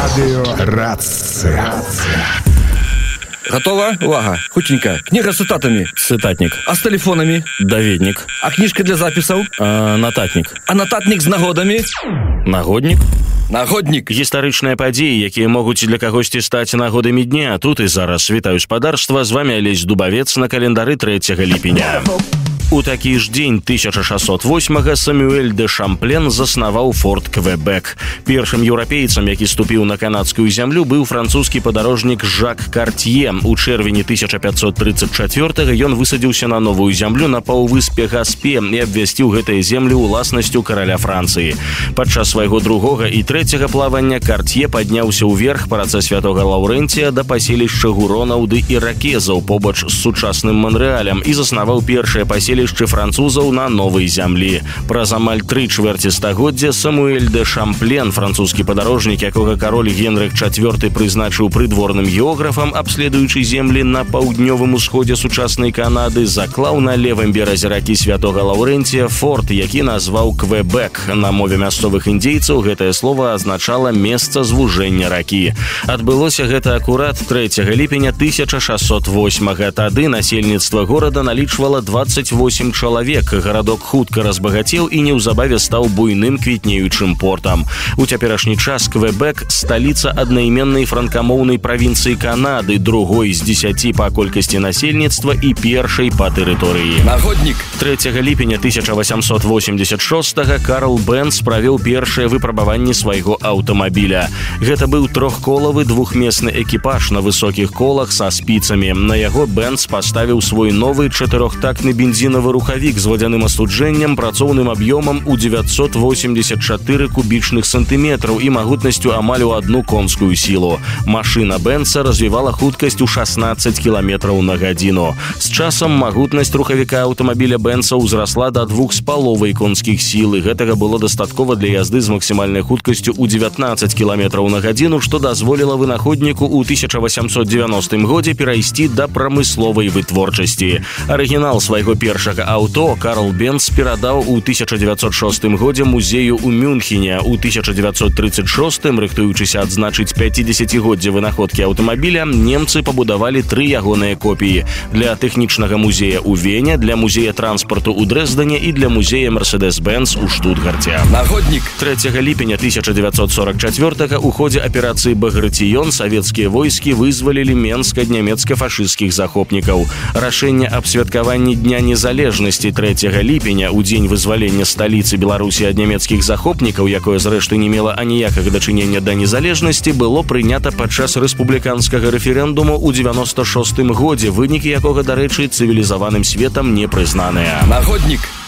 Радио Рация. Готова? Увага. Хутенько. Книга с цитатами. Цитатник. А с телефонами? Даведник. А книжка для записаў? Нататник. А нататник з нагодамі? Нагодник. Нагодник. Гістарычныя падзеі, якія могуць для кагосьці стаць нагодамі дня. Тут і зараз. Вітаю спадарства. З вами Алесь Дубавец на календары 3 ліпеня. У такі ж дзень 1608-га Самюэль де Шамплен заснаваў форт Квебек. Першым еўрапейцам, які ступіў на канадскую зямлю, быў французскі падарожнік Жак Картье. У чэрвені 1534-га ён высадзіўся на новую зямлю на паўвыспе Гаспе і абвясціў гэтыя землі ўласнасцю караля Францыі. Падчас свайго другога і трэцяга плавання Картье падняўся ўверх па рацэ Святога Лаўрэнція да паселішча гуронаў ды іракезаў побач з сучасным Манрэалем і заснаваў першае паселішча французаў на новай зямлі. Праз амаль 3/4 стагоддзя Самуэль де Шамплен, французскі падарожнік, якога кароль Генрых IV прызначыў прыдворным географам, абследуючы землі на паўднёвым усходзе сучаснай Канады, заклаў на левым беразе ракі Святога Лаўрэнція форт, які назваў Квебек. На мове мясцовых індзейцаў гэтае слова азначала месца звужэння ракі. Адбылося гэта акурат 3 ліпеня 1608-га. Тады насельніцтва горада налічвала 28 чалавек. Гарадок хутка разбагацеў і неўзабаве стаў буйным квітнеючым портам. У цяперашні час Квебек – сталіца аднайменнай франкамоўнай правінцыі Канады, другой з 10 па колькасці насельніцтва і першай па тэрыторыі. Нагодник. 3 ліпеня 1886-га Карл Бенц правёў першае выпрабаванне свайго аўтамабіля. Гэта быў трохколавы двухмесны экіпаж на высокіх колах са спіцамі. На яго Бенц паставіў свой новы 4-тактны бензінавы рухавік з вадзяным астуджэннем, працоўным аб'ёмам у 984 кубічных сантыметраў і магутнасцю амаль у 1 конскую сілу. Машына Бенца развівала хуткасць у 16 км на гадзіну. З часам магутнасць рухавіка аўтамабіля Бенца ўзрасла да 2,5 конскіх сіл, і гэтага было дастаткова для язды з максімальнай хуткасцю ў 19 км на гадзіну, што дазволіла вынаходніку ў 1890 годзе перайсці да прамысловай вытворчасці. Арыгінал свайго першага аўто Карл Бенц перадаў у 1906 годзе музею ў Мюнхене. У 1936, рыхтуючыся адзначыць 50-годдзе вынаходкі аўтамабіля, немцы пабудавалі 3 ягоныя копіі для тэхнічнага музея ў Вене, для музея транспарту ў Дрэздане і для музея Мерседес-Бенц у Штутгарце. Нагодник. 3 ліпеня 1944 у ходзе аперацыі «Багратіён» савецкія войскі вызвалілі Менск ад нямецка-фашысцкіх захопнікаў. Рашэнне аб святкаванні Дня незалежнасці 3 ліпеня у дзень вызвалення сталіцы Беларусі ад нямецкіх захопнікаў, якое зрэшты не мела аніякага дачынення да незалежнасці, было прынята падчас рэспубліканскага рэферэндуму ў 96 годзе, вынікі якога, дарэчы, цывілізаваным светам не прызнаныя. Нагодник.